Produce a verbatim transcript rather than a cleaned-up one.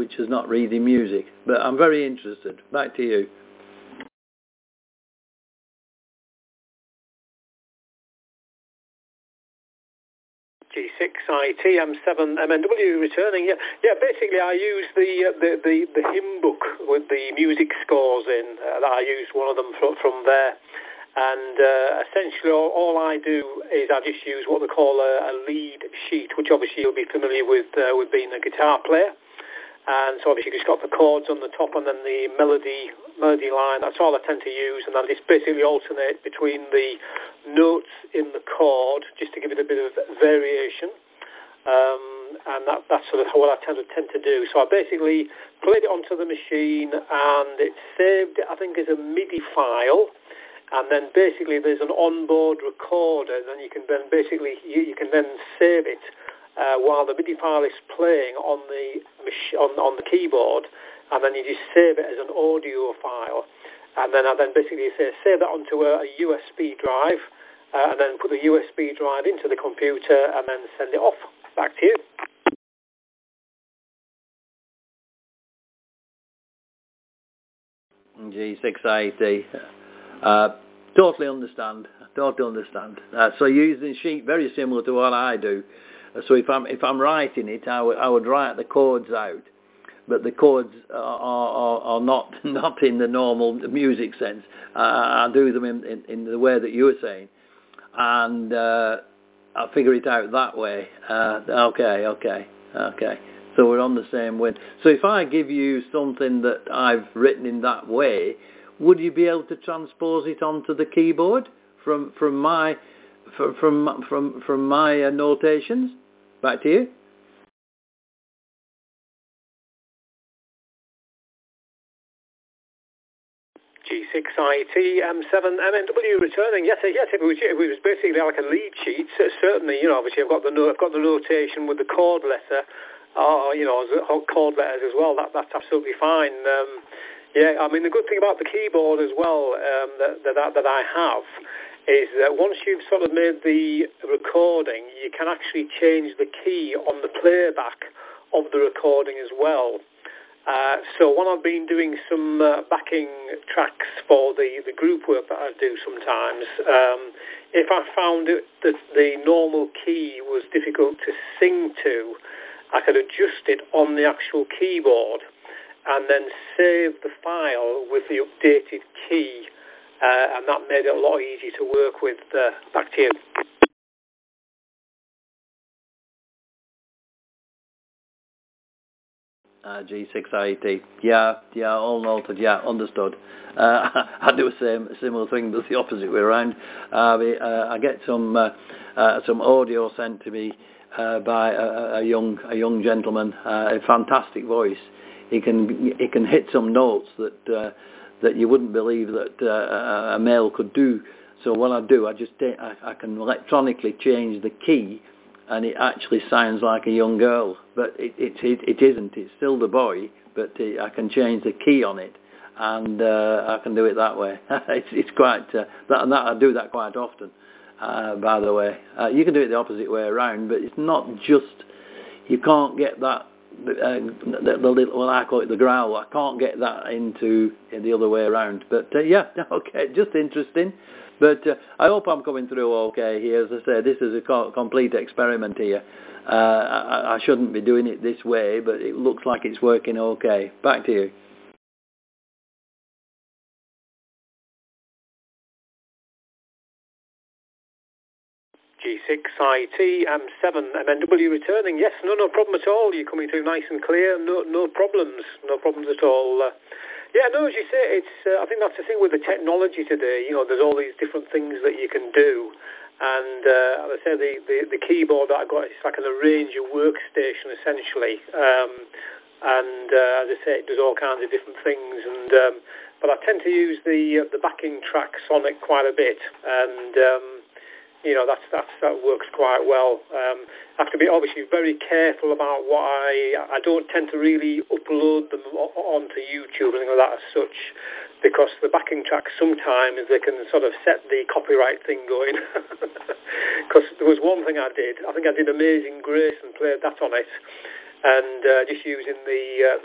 which is not reading music. But I'm very interested. Back to you. G six I T M seven M N W returning. Yeah, yeah. Basically, I use the uh, the, the the hymn book with the music scores in. Uh, I used one of them from from there, and uh, essentially all, all I do is I just use what they call a, a lead sheet, which obviously you'll be familiar with uh, with being a guitar player. And so obviously you've just got the chords on the top and then the melody melody line. That's all I tend to use, and I just basically alternate between the notes in the chord just to give it a bit of variation. Um, and that, that's sort of what I tend to, tend to do. So I basically played it onto the machine, and it saved it, I think, as a MIDI file. And then basically there's an onboard recorder, and then you can then basically you, you can then save it Uh, while the MIDI file is playing on the mach- on, on the keyboard, and then you just save it as an audio file, and then I then basically say save that onto a, a U S B drive, uh, and then put the U S B drive into the computer, and then send it off. Back to you. G six I T. Uh, totally understand. Totally understand. Uh, so using sheet very similar to what I do. So if I'm if I'm writing it, I would I would write the chords out, but the chords are are, are not not in the normal music sense. I, I do them in, in, in the way that you were saying, and uh, I figure it out that way. Uh, okay, okay, okay. So we're on the same way. So if I give you something that I've written in that way, would you be able to transpose it onto the keyboard from from my from from from, from my uh, notations? Back to you. G six I T M seven M N W returning. Yes, yes. If it was, if it was basically like a lead sheet, so certainly, you know, obviously I've got the no, I've got the notation with the chord letter, or you know, chord letters as well. That that's absolutely fine. Um, yeah, I mean the good thing about the keyboard as well um, that, that that I have is that once you've sort of made the recording, you can actually change the key on the playback of the recording as well. Uh, so when I've been doing some uh, backing tracks for the, the group work that I do sometimes, um, if I found it, that the normal key was difficult to sing to, I could adjust it on the actual keyboard and then save the file with the updated key. Uh, and that made it a lot easier to work with. Uh, back to you. Uh, G six I T. Yeah, yeah, all noted. Yeah, understood. Uh, I do the same similar thing, but the opposite way around. Uh, uh, I get some uh, uh, some audio sent to me uh, by a, a young a young gentleman. Uh, a fantastic voice. He can he can hit some notes that. Uh, that you wouldn't believe that uh, a male could do. So what I do, I just take, I, I can electronically change the key, and it actually sounds like a young girl, but it it it, it isn't. It's still the boy, but it, I can change the key on it, and uh, I can do it that way. it's it's quite uh, that and that I do that quite often. Uh, by the way, uh, you can do it the opposite way around, but it's not just. You can't get that. Uh, the, the little, well, I call it the growl. I can't get that into the other way around. But uh, yeah, okay, just interesting. But uh, I hope I'm coming through okay here. As I say, this is a co- complete experiment here. Uh, I, I shouldn't be doing it this way, but it looks like it's working okay. Back to you. G six I T M seven M N W returning. Yes, no, no problem at all. You're coming through nice and clear. No, no problems. No problems at all. Uh, yeah, no, as you say, it's. Uh, I think that's the thing with the technology today. You know, there's all these different things that you can do. And uh, as I say, the, the, the keyboard that I got, it's like an arranger workstation essentially. Um, and uh, as I say, it does all kinds of different things. And um, but I tend to use the uh, the backing tracks on it quite a bit. And um, You know, that's, that's, that works quite well. Um, I have to be obviously very careful about what I... I don't tend to really upload them onto YouTube and anything like that as such, because the backing tracks sometimes they can sort of set the copyright thing going. Because there was one thing I did. I think I did Amazing Grace and played that on it, and uh, just using the... Uh,